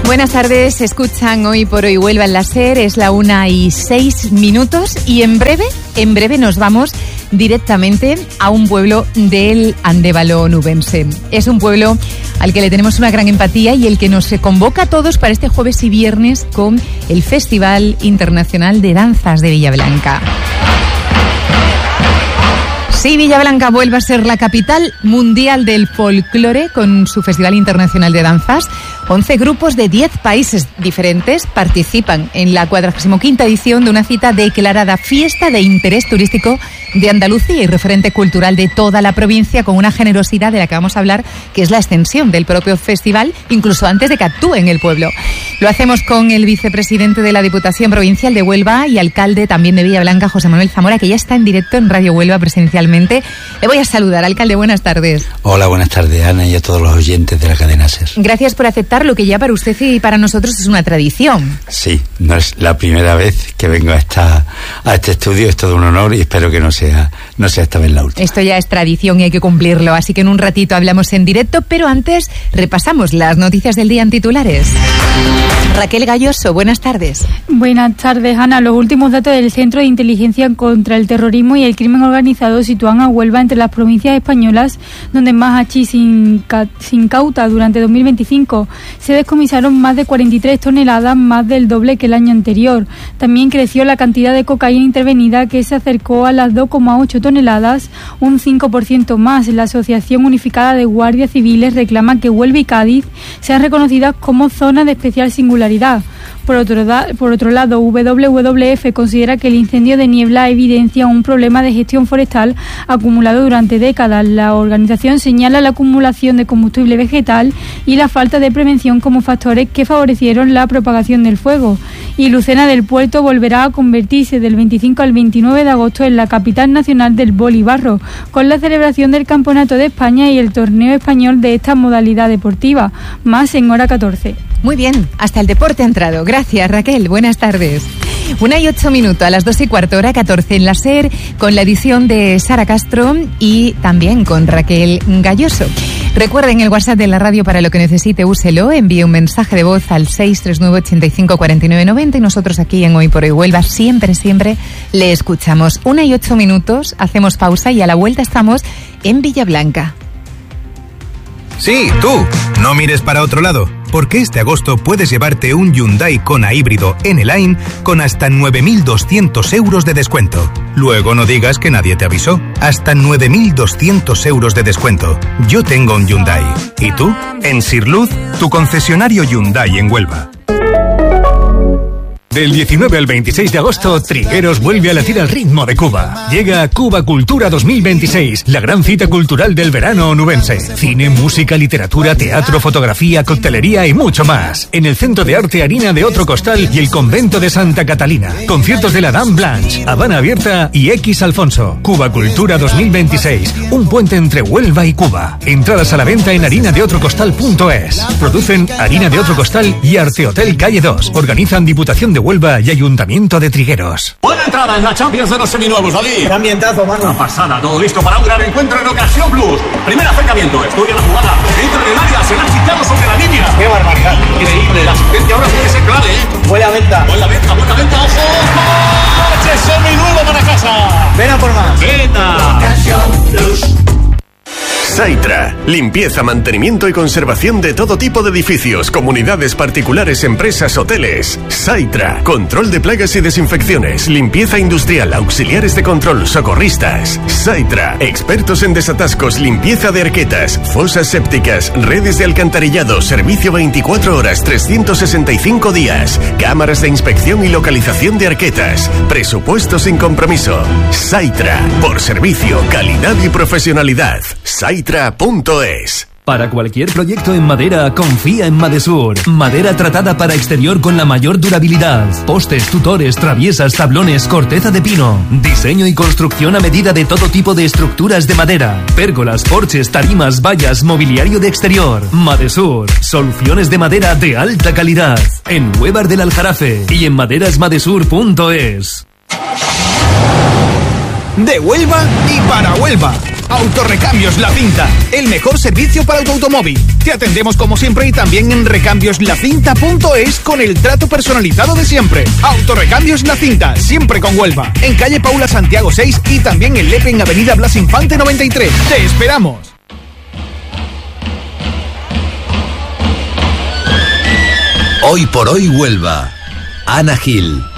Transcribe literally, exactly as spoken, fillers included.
Buenas tardes, escuchan Hoy por Hoy Huelva en la SER, es la una y seis minutos y en breve, en breve nos vamos directamente a un pueblo del Andévalo onubense. Es un pueblo al que le tenemos una gran empatía y el que nos convoca a todos para este jueves y viernes con el Festival Internacional de Danzas de Villablanca. Sí, Villablanca vuelve a ser la capital mundial del folclore con su Festival Internacional de Danzas. once grupos de diez países diferentes participan en la cuadragésima quinta edición de una cita declarada fiesta de interés turístico de Andalucía y referente cultural de toda la provincia, con una generosidad de la que vamos a hablar, que es la extensión del propio festival, incluso antes de que actúe en el pueblo. Lo hacemos con el vicepresidente de la Diputación Provincial de Huelva y alcalde también de Villablanca, José Manuel Zamora, que ya está en directo en Radio Huelva presencialmente. Le voy a saludar, alcalde, buenas tardes. Hola, buenas tardes, Ana, y a todos los oyentes de la cadena SER. Gracias por aceptar lo que ya para usted y para nosotros es una tradición. Sí, no es la primera vez que vengo a, esta, a este estudio, es todo un honor y espero que no sea, no sea esta vez la última. Esto ya es tradición y hay que cumplirlo, así que en un ratito hablamos en directo, pero antes repasamos las noticias del día en titulares. Raquel Galloso, buenas tardes. Buenas tardes, Ana. Los últimos datos del Centro de Inteligencia contra el Terrorismo y el Crimen Organizado sitúan a Huelva entre las provincias españolas donde más hachís se incauta durante dos mil veinticinco. Se descomisaron más de cuarenta y tres toneladas, más del doble que el año anterior. También creció la cantidad de cocaína intervenida, que se acercó a las dos coma ocho toneladas, un cinco por ciento más. La Asociación Unificada de Guardias Civiles reclama que Huelva y Cádiz sean reconocidas como zonas de especial singularidad. Por otro, da, por otro lado, doble u doble u efe considera que el incendio de Niebla evidencia un problema de gestión forestal acumulado durante décadas. La organización señala la acumulación de combustible vegetal y la falta de prevención como factores que favorecieron la propagación del fuego. Y Lucena del Puerto volverá a convertirse del veinticinco al veintinueve de agosto en la capital nacional del bolibarro, con la celebración del Campeonato de España y el torneo español de esta modalidad deportiva, más en hora catorce. Muy bien, hasta el deporte ha entrado. Gracias, Raquel. Buenas tardes. Una y ocho minutos, a las dos y cuarto, hora catorce en la SER, con la edición de Sara Castro y también con Raquel Galloso. Recuerden el WhatsApp de la radio para lo que necesite, úselo, envíe un mensaje de voz al seis tres nueve, ochenta y cinco, cuarenta y nueve noventa y nosotros aquí en Hoy por Hoy Huelva siempre, siempre le escuchamos. Una y ocho minutos, hacemos pausa y a la vuelta estamos en Villablanca. Sí, tú, no mires para otro lado, porque este agosto puedes llevarte un Hyundai Kona híbrido N-Line con hasta nueve mil doscientos euros de descuento. Luego no digas que nadie te avisó. Hasta nueve mil doscientos euros de descuento. Yo tengo un Hyundai. ¿Y tú? En Sirluz, tu concesionario Hyundai en Huelva. Del diecinueve al veintiséis de agosto, Trigueros vuelve a latir al ritmo de Cuba. Llega Cuba Cultura dos mil veintiséis, la gran cita cultural del verano onubense. Cine, música, literatura, teatro, fotografía, coctelería y mucho más. En el Centro de Arte Harina de Otro Costal y el Convento de Santa Catalina. Conciertos de la Dame Blanche, Habana Abierta y X Alfonso. Cuba Cultura dos mil veintiséis, un puente entre Huelva y Cuba. Entradas a la venta en harina de otro costal punto es. Producen Harina de Otro Costal y Arte Hotel Calle dos. Organizan Diputación de Huelva y Ayuntamiento de Trigueros. Buena entrada en la Champions de los seminuevos, David. Qué ambientazo, mano. Una pasada, todo listo para un gran encuentro en Ocasión Plus. Primer acercamiento, estudia la jugada. Entra en el área, se la ha quitado sobre la línea. Qué barbaridad. Increíble, la asistencia ahora puede ser clave, ¿eh? Buena venta. Buena venta, buena venta, ojo. ¡Coche seminuevo para casa! Ven a por más. ¡Venta! Ocasión Plus. Saitra, limpieza, mantenimiento y conservación de todo tipo de edificios, comunidades particulares, empresas, hoteles. Saitra, control de plagas y desinfecciones, limpieza industrial, auxiliares de control, socorristas. Saitra, expertos en desatascos, limpieza de arquetas, fosas sépticas, redes de alcantarillado, servicio veinticuatro horas, trescientos sesenta y cinco días, cámaras de inspección y localización de arquetas, presupuesto sin compromiso. Saitra, por servicio, calidad y profesionalidad. Saitra punto es. Para cualquier proyecto en madera, confía en Madesur. Madera tratada para exterior con la mayor durabilidad. Postes, tutores, traviesas, tablones, corteza de pino. Diseño y construcción a medida de todo tipo de estructuras de madera. Pérgolas, porches, tarimas, vallas, mobiliario de exterior. Madesur. Soluciones de madera de alta calidad. En Huevar del Aljarafe y en maderasmadesur punto es. De Huelva y para Huelva. Autorrecambios La Cinta, el mejor servicio para tu automóvil. Te atendemos como siempre y también en recambios la cinta punto es con el trato personalizado de siempre. Autorrecambios La Cinta, siempre con Huelva. En calle Paula Santiago seis y también en Lepe en avenida Blas Infante noventa y tres. ¡Te esperamos! Hoy por hoy Huelva. Ana Gil.